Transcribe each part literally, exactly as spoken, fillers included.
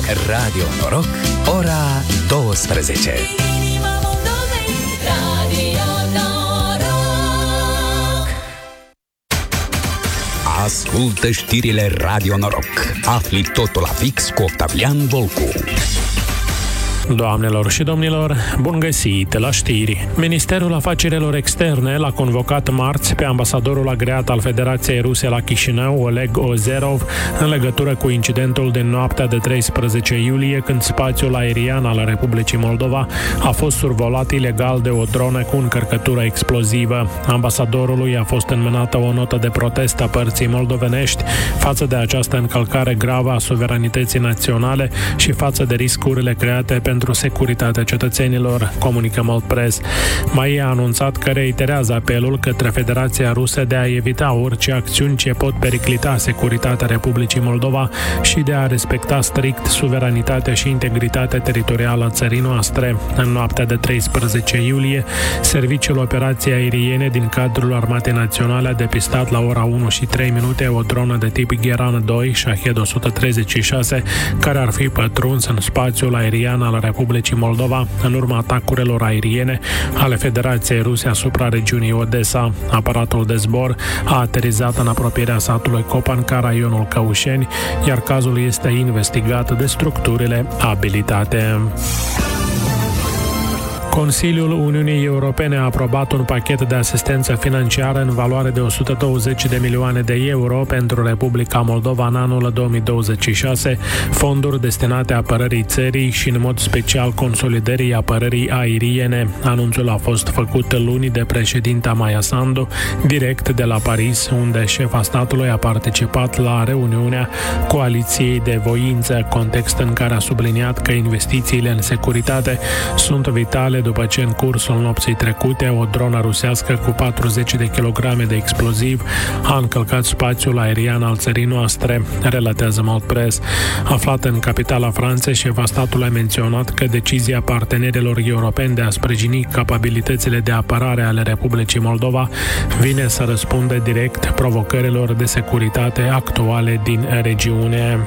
Radio Noroc, ora douăsprezece. Ascultă știrile Radio Noroc. Afli totul la fix cu Octavian Volcu. Doamnelor și domnilor, bun găsit la știri. Ministerul Afacerilor Externe l-a convocat marți pe ambasadorul agreat al Federației Ruse la Chișinău, Oleg Ozerov, în legătură cu incidentul din noaptea de treisprezece iulie, când spațiul aerian al Republicii Moldova a fost survolat ilegal de o dronă cu încărcătură explozivă. Ambasadorului a fost înmânată o notă de protest a părții moldovenești față de această încălcare gravă a suveranității naționale și față de riscurile create pe pentru securitatea cetățenilor, comunică Moldpress. Mai a anunțat că reiterează apelul către Federația Rusă de a evita orice acțiuni ce pot periclita securitatea Republicii Moldova și de a respecta strict suveranitatea și integritatea teritorială a țării noastre. În noaptea de treisprezece iulie, Serviciul Operației Aeriene din cadrul Armatei Naționale a depistat la ora unu și trei minute o dronă de tip Gheran doi Shahed o sută treizeci și șase, care ar fi pătruns în spațiul aerian al Republicii Moldova în urma atacurilor aeriene ale Federației Ruse asupra regiunii Odessa. Aparatul de zbor a aterizat în apropierea satului Copanca, raionul Căușeni, iar cazul este investigat de structurile abilitate. Consiliul Uniunii Europene a aprobat un pachet de asistență financiară în valoare de o sută douăzeci de milioane de euro pentru Republica Moldova în anul două mii douăzeci și șase, fonduri destinate apărării țării și în mod special consolidării apărării aeriene. Anunțul a fost făcut luni de președinta Maia Sandu, direct de la Paris, unde șefa statului a participat la reuniunea Coaliției de Voință, context în care a subliniat că investițiile în securitate sunt vitale după ce în cursul nopții trecute o dronă rusească cu patruzeci de kilograme de exploziv a încălcat spațiul aerian al țării noastre, relatează Moldpress. Aflat în capitala Franței, șefa statului a menționat că decizia partenerilor europeni de a sprijini capabilitățile de apărare ale Republicii Moldova vine să răspundă direct provocărilor de securitate actuale din regiune.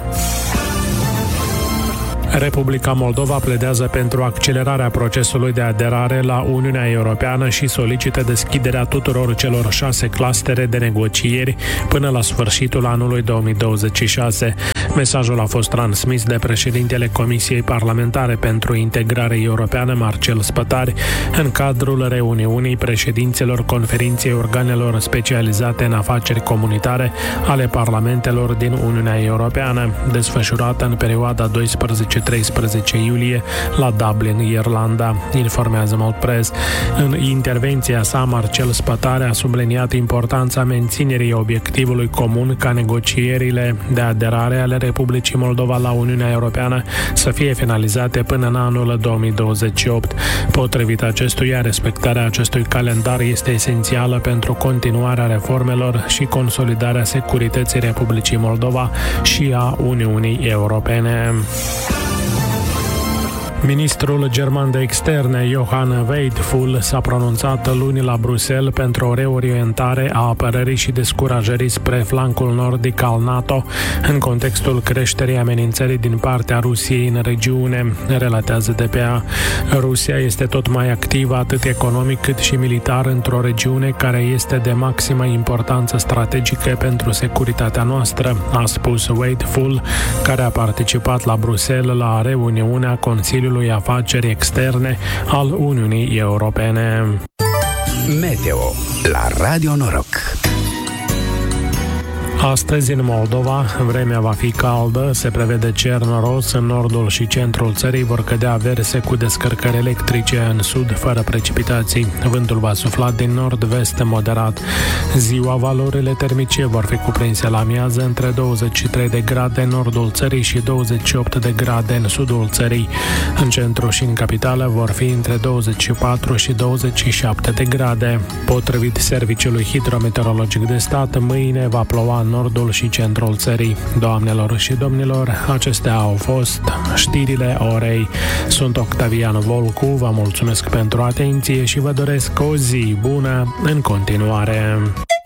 Republica Moldova pledează pentru accelerarea procesului de aderare la Uniunea Europeană și solicită deschiderea tuturor celor șase clustere de negocieri până la sfârșitul anului două mii douăzeci și șase. Mesajul a fost transmis de președintele Comisiei Parlamentare pentru Integrare Europeană, Marcel Spătari, în cadrul reuniunii președinților Conferinței Organelor Specializate în Afaceri Comunitare ale Parlamentelor din Uniunea Europeană, desfășurată în perioada doisprezece treisprezece iulie la Dublin, Irlanda, informează Moldpress. În intervenția sa, Marcel Spătare a subliniat importanța menținerii obiectivului comun ca negocierile de aderare ale Republicii Moldova la Uniunea Europeană să fie finalizate până în anul două mii douăzeci și opt. Potrivit acestuia, respectarea acestui calendar este esențială pentru continuarea reformelor și consolidarea securității Republicii Moldova și a Uniunii Europene. Ministrul german de externe, Johann Weidfull, s-a pronunțat luni la Bruxelles pentru o reorientare a apărării și descurajării spre flancul nordic al NATO, în contextul creșterii amenințării din partea Rusiei în regiune, relatează D P A. Rusia este tot mai activă atât economic cât și militar într-o regiune care este de maximă importanță strategică pentru securitatea noastră, a spus Weidfull, care a participat la Bruxelles la reuniunea Consiliului Afaceri Externe al Uniunii Europene. Meteo la Radio Noroc. Astăzi, în Moldova, vremea va fi caldă, se prevede cer noros, în nordul și centrul țării vor cădea averse cu descărcări electrice, în sud, fără precipitații. Vântul va sufla din nord-vest moderat. Ziua, valorile termice vor fi cuprinse la amiază între douăzeci și trei de grade în nordul țării și douăzeci și opt de grade în sudul țării. În centru și în capitală vor fi între douăzeci și patru și douăzeci și șapte de grade. Potrivit Serviciului Hidrometeorologic de Stat, mâine va ploua în nordul și centrul țării. Doamnelor și domnilor, acestea au fost știrile orei. Sunt Octavian Volcu, vă mulțumesc pentru atenție și vă doresc o zi bună în continuare.